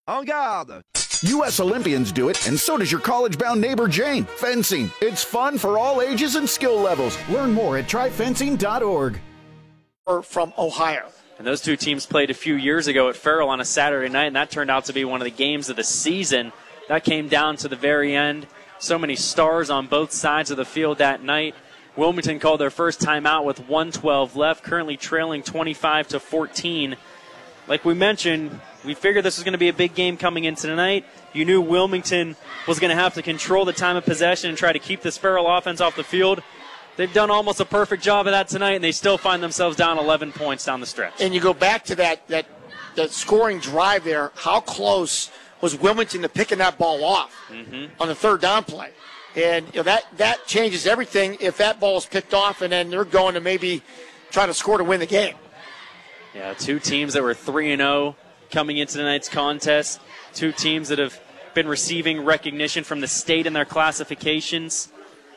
En garde! U.S. Olympians do it, and so does your college-bound neighbor Jane. Fencing. It's fun for all ages and skill levels. Learn more at tryfencing.org. From Ohio. And those two teams played a few years ago at Farrell on a Saturday night, and that turned out to be one of the games of the season. That came down to the very end. So many stars on both sides of the field that night. Wilmington called their first timeout with 1:12 left, currently trailing 25-14. Like we mentioned, we figured this was going to be a big game coming into tonight. You knew Wilmington was going to have to control the time of possession and try to keep this Farrell offense off the field. They've done almost a perfect job of that tonight, and they still find themselves down 11 points down the stretch. And you go back to that scoring drive there. How close was Wilmington to picking that ball off on the third down play? And that changes everything if that ball is picked off, and then they're going to maybe try to score to win the game. Yeah, two teams that were 3-0 coming into tonight's contest. Two teams that have been receiving recognition from the state in their classifications.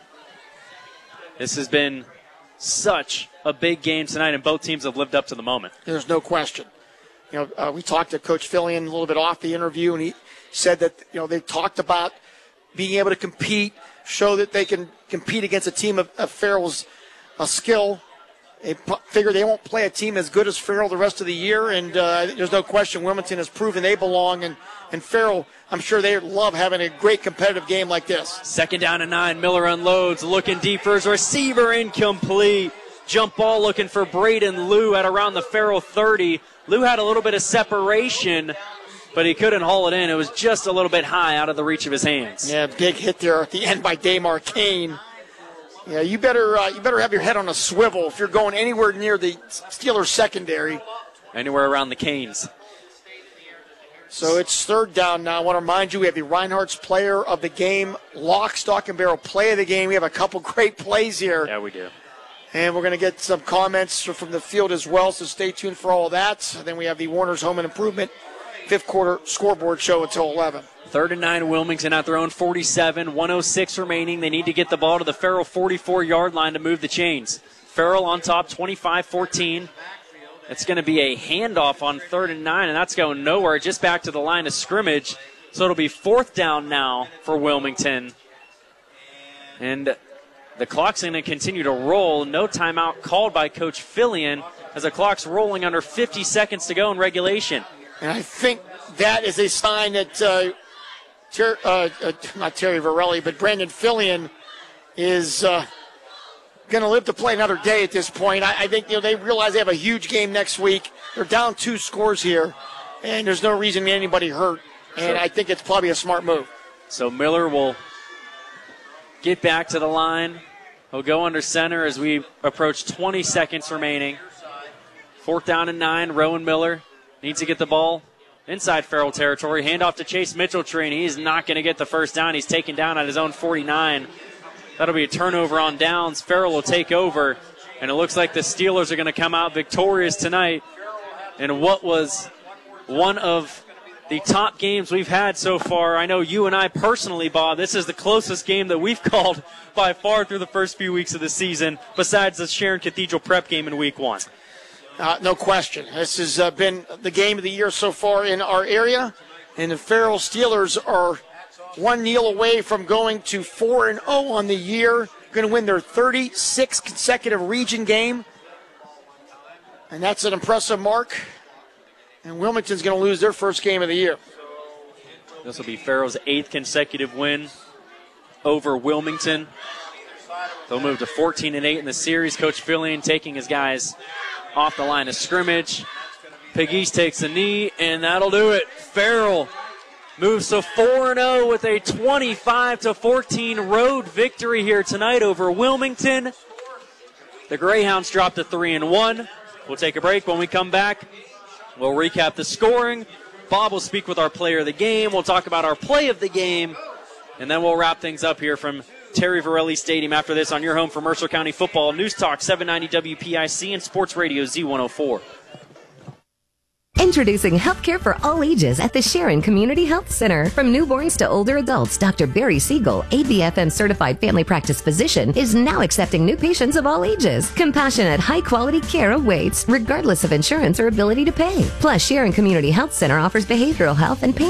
This has been such a big game tonight, and both teams have lived up to the moment. There's no question. We talked to Coach Fillion a little bit off the interview, and he said that they talked about being able to compete, show that they can compete against a team of Farrell's skill. They figure they won't play a team as good as Farrell the rest of the year, and there's no question Wilmington has proven they belong, and Farrell, I'm sure they love having a great competitive game like this. 2nd down and 9, Miller unloads, looking deep for his receiver, incomplete. Jump ball looking for Braden Liu at around the Farrell 30. Liu had a little bit of separation, but he couldn't haul it in. It was just a little bit high out of the reach of his hands. Yeah, big hit there at the end by Damar Kane. Yeah, you better have your head on a swivel if you're going anywhere near the Steelers secondary. Anywhere around the Canes. So it's 3rd down now. I want to remind you, we have the Reinhardt's player of the game, lock, stock, and barrel play of the game. We have a couple great plays here. Yeah, we do. And we're going to get some comments from the field as well, so stay tuned for all of that. And then we have the Warner's Home and Improvement 5th quarter scoreboard show until 11. 3rd and 9, Wilmington at their own 47, 1:06 remaining. They need to get the ball to the Farrell 44-yard line to move the chains. Farrell on top, 25-14. It's going to be a handoff on 3rd and 9, and that's going nowhere, just back to the line of scrimmage. So it'll be 4th down now for Wilmington. And the clock's going to continue to roll. No timeout called by Coach Fillion as the clock's rolling under 50 seconds to go in regulation. And I think that is a sign that not Terry Varelli, but Brandon Fillion is going to live to play another day at this point. I think they realize they have a huge game next week. They're down 2 scores here, and there's no reason anybody hurt. And I think it's probably a smart move. So Miller will get back to the line. He'll go under center as we approach 20 seconds remaining. 4th down and 9, Rowan Miller needs to get the ball inside Farrell territory. Handoff to Chase Mitchelltree, and he's not going to get the first down. He's taken down at his own 49. That'll be a turnover on downs. Farrell will take over, and it looks like the Steelers are going to come out victorious tonight in what was one of the top games we've had so far. I know you and I personally, Bob, this is the closest game that we've called by far through the first few weeks of the season, besides the Sharon Cathedral Prep game in Week 1. No question. This has been the game of the year so far in our area, and the Farrell Steelers are 1 kneel away from going to 4-0 on the year. Going to win their 36th consecutive region game, and that's an impressive mark. And Wilmington's going to lose their first game of the year. This will be Farrell's 8th consecutive win over Wilmington. They'll move to 14-8 in the series. Coach Fillion taking his guys off the line of scrimmage. Pegues takes a knee, and that'll do it. Farrell moves to 4-0 with a 25-14 road victory here tonight over Wilmington. The Greyhounds drop to 3-1. We'll take a break. When we come back, we'll recap the scoring. Bob will speak with our player of the game. We'll talk about our play of the game, and then we'll wrap things up here from Terry Varelli Stadium after this on your home for Mercer County football. News Talk 790 WPIC and Sports Radio Z104. Introducing healthcare for all ages at the Sharon Community Health Center. From newborns to older adults, Dr. Barry Siegel, ABFM certified family practice physician, is now accepting new patients of all ages. Compassionate, high-quality care awaits, regardless of insurance or ability to pay. Plus, Sharon Community Health Center offers behavioral health and pain